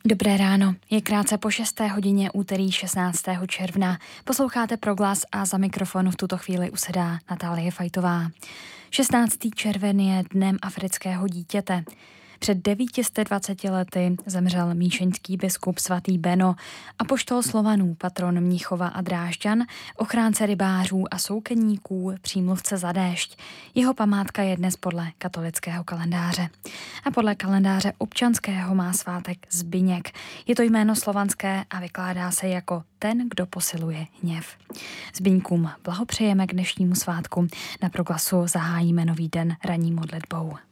Dobré ráno, je krátce po 6. hodině úterý 16. června. Posloucháte Proglas a za mikrofonu v tuto chvíli usedá Natálie Fajtová. 16. červen je dnem afrického dítěte. Před 920 lety zemřel míšeňský biskup svatý Beno, apoštol Slovanů, patron Mnichova a Drážďan, ochránce rybářů a soukeníků, přímluvce za déšť. Jeho památka je dnes podle katolického kalendáře. A podle kalendáře občanského má svátek Zbyněk. Je to jméno slovanské a vykládá se jako ten, kdo posiluje hněv. Zbyňkům blahopřejeme k dnešnímu svátku. Na Proglasu zahájíme nový den ranní modlitbou.